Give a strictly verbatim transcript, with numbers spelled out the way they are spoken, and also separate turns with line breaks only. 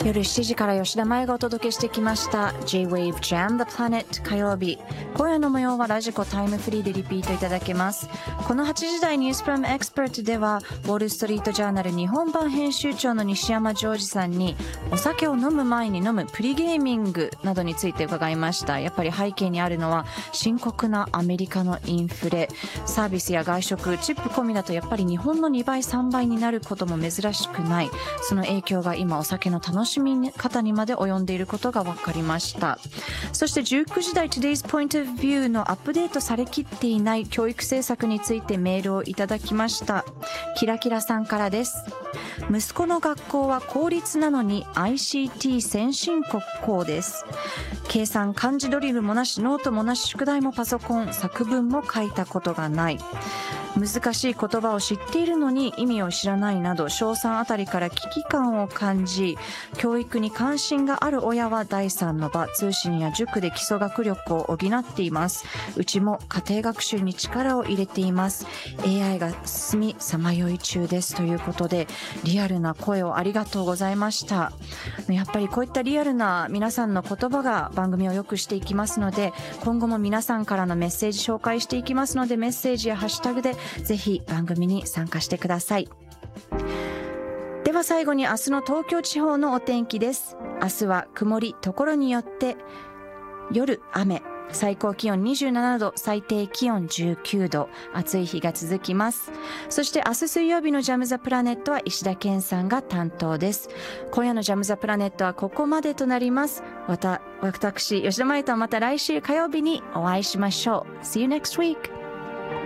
夜しちじから吉田麻也がお届けしてきました J-Wave Jam the Planet 火曜日。今夜の模様はラジコタイムフリーでリピートいただけます。このはちじ台ニュースプラムエクスパートではウォールストリートジャーナル日本版編集長の西山ジョージさんにお酒を飲む前に飲むプリゲーミングなどについて伺いました。やっぱり背景にあるのは深刻なアメリカのインフレ、サービスや外食チップ込みだとやっぱり日本のにばいさんばいになることも珍しくない。その影響が今お酒の楽しみ方にまで及んでいることが分かりました。そしてじゅうくじ台 Today's Point of View のアップデートされきっていない教育政策についてメールをいただきました。キラキラさんからです。息子の学校は公立なのに アイシーティー 先進国校です。計算漢字ドリルもなし、ノートもなし、宿題もパソコン、作文も書いたことがない。難しい言葉を知っているのに意味を知らないなど小さんあたりから危機感を感じ、教育に関心がある親はだいさんの場、通信や塾で基礎学力を補っています。うちも家庭学習に力を入れています。 エーアイ が進みさまよい中ですということで、リアルな声をありがとうございました。やっぱりこういったリアルな皆さんの言葉が番組を良くしていきますので、今後も皆さんからのメッセージ紹介していきますので、メッセージやハッシュタグでぜひ番組に参加してください。では最後に明日の東京地方のお天気です。明日は曇り、ところによって夜雨、最高気温にじゅうななど、最低気温じゅうきゅうど、暑い日が続きます。そして明日水曜日のジャムザプラネットは石田健さんが担当です。今夜のジャムザプラネットはここまでとなります。また私吉田麻也とはまた来週火曜日にお会いしましょう。 See you next week.